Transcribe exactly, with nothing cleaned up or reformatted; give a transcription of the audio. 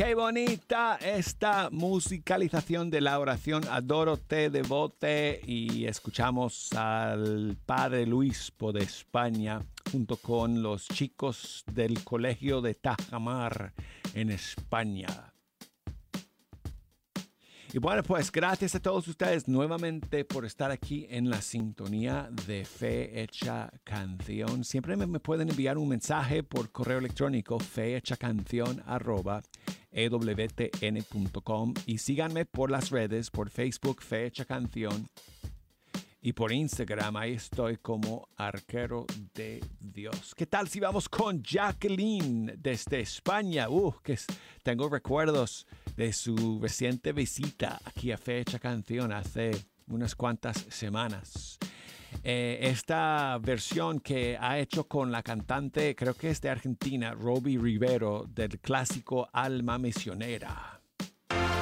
qué bonita esta musicalización de la oración Adoro te devote, y escuchamos al Padre Luispo de España junto con los chicos del Colegio de Tajamar en España. Y bueno, pues gracias a todos ustedes nuevamente por estar aquí en la sintonía de Fe Hecha Canción. Siempre me, me pueden enviar un mensaje por correo electrónico fehechacanción arroba e w t n punto com, y síganme por las redes, por Facebook Fe Hecha Canción, y por Instagram, ahí estoy como Arquero de Dios. ¿Qué tal si vamos con Jacqueline desde España? Uh, que tengo recuerdos de su reciente visita aquí a Fe Hecha Canción hace unas cuantas semanas. Eh, esta versión que ha hecho con la cantante, creo que es de Argentina, Robbie Rivero, del clásico Alma Misionera.